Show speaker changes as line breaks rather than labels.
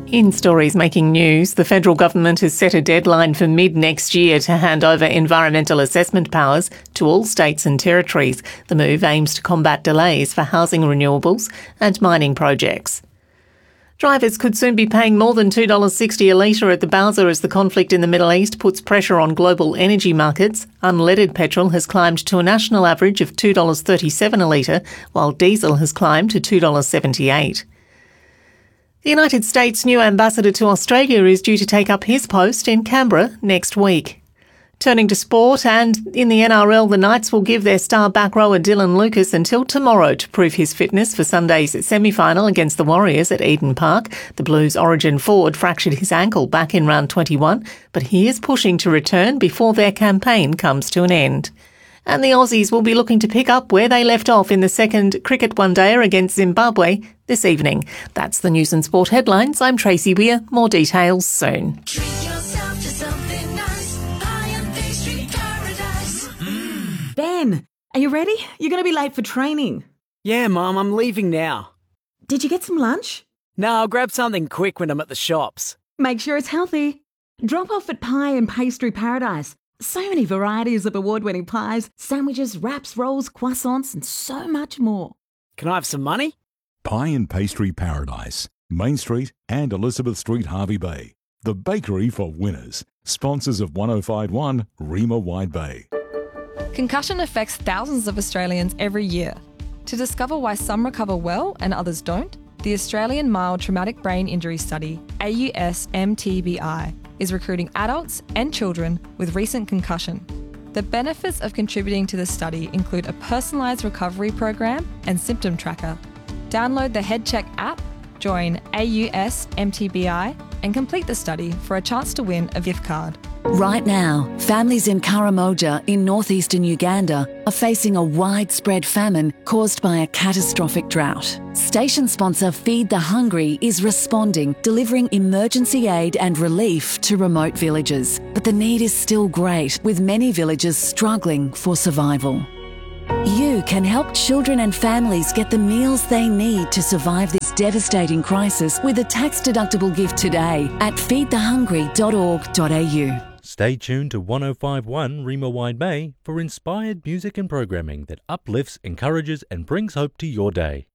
In stories making news, the federal government has set a deadline for mid-next year to hand over environmental assessment powers to all states and territories. The move aims to combat delays for housing renewables and mining projects. Drivers could soon be paying more than $2.60 a litre at the bowser as the conflict in the Middle East puts pressure on global energy markets. Unleaded petrol has climbed to a national average of $2.37 a litre, while diesel has climbed to $2.78. The United States' new ambassador to Australia is due to take up his post in Canberra next week. Turning to sport, and in the NRL, the Knights will give their star back rower Dylan Lucas until tomorrow to prove his fitness for Sunday's semi-final against the Warriors at Eden Park. The Blues' origin forward fractured his ankle back in round 21, but he is pushing to return before their campaign comes to an end. And the Aussies will be looking to pick up where they left off in the second cricket one-dayer against Zimbabwe this evening. That's the news and sport headlines. I'm Tracy Weir. More details soon.
Treat yourself to something nice. Pie and pastry paradise.
Ben, are you ready? You're going to be late for training.
Yeah, Mum, I'm leaving now.
Did you get some lunch?
No, I'll grab something quick when I'm at the shops.
Make sure it's healthy. Drop off at Pie and Pastry Paradise. So many varieties of award-winning pies, sandwiches, wraps, rolls, croissants, and so much more.
Can I have some money?
Pie and Pastry Paradise, Main Street and Elizabeth Street, Hervey Bay. The bakery for winners. Sponsors of 1051 Rima Wide Bay.
Concussion affects thousands of Australians every year. To discover why some recover well and others don't, the Australian Mild Traumatic Brain Injury Study, AUS-MTBI, is recruiting adults and children with recent concussion. The benefits of contributing to the study include a personalised recovery program and symptom tracker. Download the HeadCheck app, join AUS-MTBI and complete the study for a chance to win a gift card.
Right now, families in Karamoja in northeastern Uganda are facing a widespread famine caused by a catastrophic drought. Station sponsor Feed the Hungry is responding, delivering emergency aid and relief to remote villages. But the need is still great, with many villages struggling for survival. You can help children and families get the meals they need to survive this devastating crisis with a tax-deductible gift today at feedthehungry.org.au.
Stay tuned to 1051 Rima Wide Bay for inspired music and programming that uplifts, encourages and brings hope to your day.